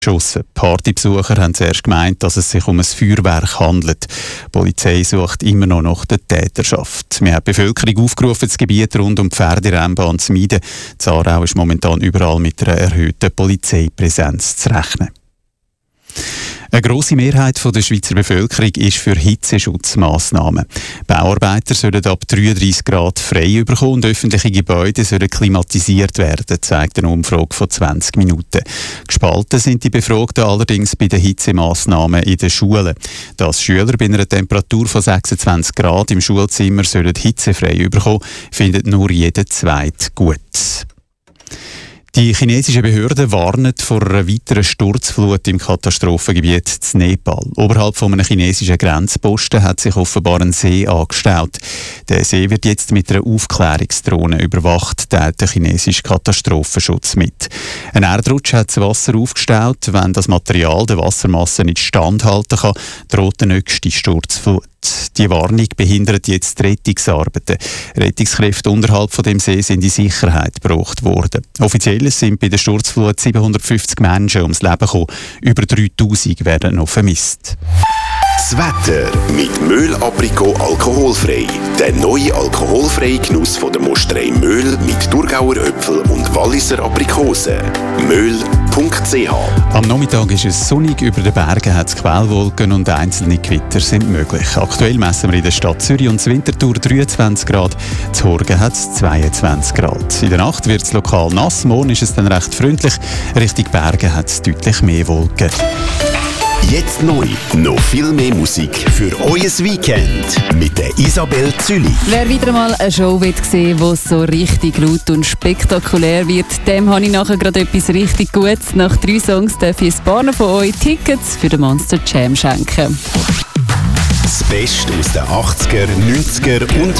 geschossen. Partybesucher haben zuerst gemeint, dass es sich um ein Feuerwerk handelt. Die Polizei sucht immer noch nach der Täterschaft. Wir haben die Bevölkerung aufgerufen, das Gebiet rund um die Pferderennbahn zu meiden. In Aarau ist momentan überall mit einer erhöhten Polizeipräsenz zu rechnen. Eine grosse Mehrheit der Schweizer Bevölkerung ist für Hitzeschutzmassnahmen. Bauarbeiter sollen ab 33 Grad frei bekommen und öffentliche Gebäude sollen klimatisiert werden, zeigt eine Umfrage von 20 Minuten. Gespalten sind die Befragten allerdings bei den Hitzemassnahmen in den Schulen. Dass Schüler bei einer Temperatur von 26 Grad im Schulzimmer sollen hitzefrei bekommen, findet nur jeder Zweite gut. Die chinesischen Behörden warnen vor einer weiteren Sturzflut im Katastrophengebiet in Nepal. Oberhalb von einem chinesischen Grenzposten hat sich offenbar ein See angestaut. Der See wird jetzt mit einer Aufklärungsdrohne überwacht, teilt der chinesische Katastrophenschutz mit. Ein Erdrutsch hat das Wasser aufgestaut. Wenn das Material der Wassermasse nicht standhalten kann, droht eine nächste Sturzflut. Die Warnung behindert jetzt die Rettungsarbeiten. Rettungskräfte unterhalb von dem See sind in Sicherheit gebracht worden. Offiziell sind bei der Sturzflut 750 Menschen ums Leben gekommen. Über 3000 werden noch vermisst. Das Wetter mit Möhl Aprikot alkoholfrei. Der neue alkoholfreie Genuss von der Mosterei Möhl mit Thurgauer Äpfel und Walliser Aprikosen. Möhl.ch. Am Nachmittag ist es sonnig, über den Bergen hat es Quellwolken und einzelne Gewitter sind möglich. Aktuell messen wir in der Stadt Zürich und Winterthur 23 Grad, zu Horgen hat es 22 Grad. In der Nacht wird es lokal nass, morgen ist es dann recht freundlich, Richtung Berge hat es deutlich mehr Wolken. Jetzt neu, noch viel mehr Musik für euer Weekend mit der Isabel Züli. Wer wieder mal eine Show sehen will, die so richtig laut und spektakulär wird, dem habe ich nachher gerade etwas richtig Gutes. Nach 3 Songs darf ich ein paar von euch Tickets für den Monster Jam schenken. Das Beste aus den 80er, 90er und